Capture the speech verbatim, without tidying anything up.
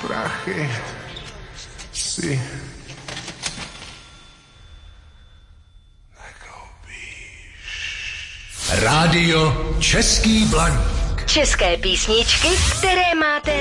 prachy si Rádio Český Blaník. České písničky, které máte